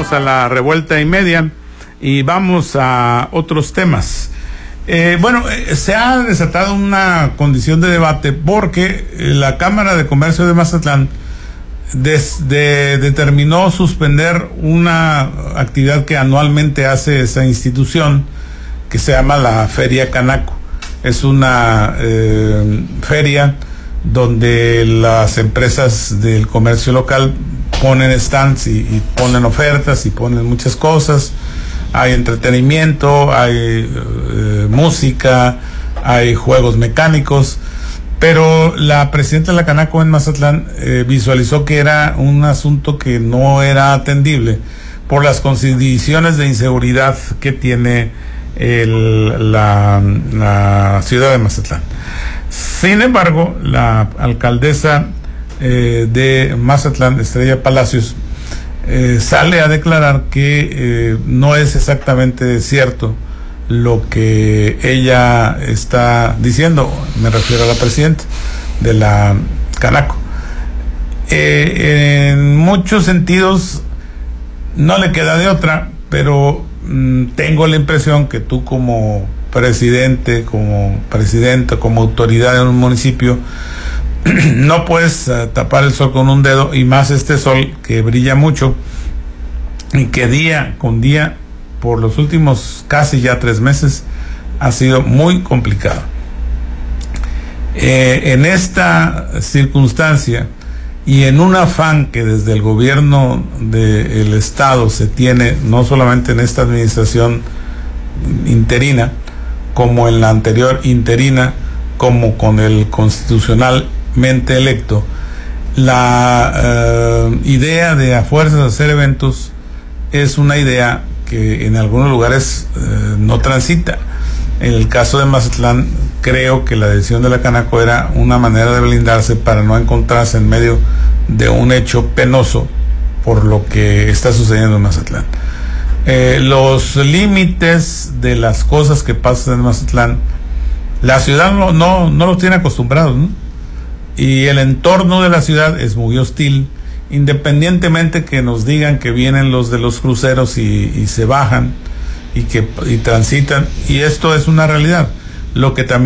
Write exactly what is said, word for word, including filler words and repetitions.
regresamos a la revuelta y media y vamos a otros temas. Eh, bueno, eh, se ha desatado una condición de debate porque la Cámara de Comercio de Mazatlán des, de, determinó suspender una actividad que anualmente hace esa institución, que se llama la Feria Canaco. Es una eh, feria donde las empresas del comercio local ponen stands y, y ponen ofertas y ponen muchas cosas. Hay entretenimiento, hay eh, música, hay juegos mecánicos, pero la presidenta de la Canaco en Mazatlán eh, visualizó que era un asunto que no era atendible por las condiciones de inseguridad que tiene el, la, la ciudad de Mazatlán. Sin embargo, la alcaldesa eh, de Mazatlán, Estrella Palacios, eh, sale a declarar que eh, no es exactamente cierto lo que ella está diciendo. Me refiero a la presidenta de la Canaco. Eh, en muchos sentidos no le queda de otra, pero mmm, tengo la impresión que tú como presidente, como presidenta, como autoridad de un municipio, no puedes uh, tapar el sol con un dedo, y más este sol que brilla mucho y que día con día por los últimos casi ya tres meses ha sido muy complicado. Eh, en esta circunstancia y en un afán que desde el gobierno del estado se tiene, no solamente en esta administración interina, como en la anterior interina, como con el constitucionalmente electo, la uh, idea de a fuerzas hacer eventos es una idea que en algunos lugares uh, no transita. En el caso de Mazatlán, creo que la decisión de la Canaco era una manera de blindarse para no encontrarse en medio de un hecho penoso por lo que está sucediendo en Mazatlán. Eh, los límites de las cosas que pasan en Mazatlán, la ciudad no, no, no los tiene acostumbrados, ¿no? Y el entorno de la ciudad es muy hostil, independientemente que nos digan que vienen los de los cruceros y, y se bajan y que y transitan, y esto es una realidad. Lo que también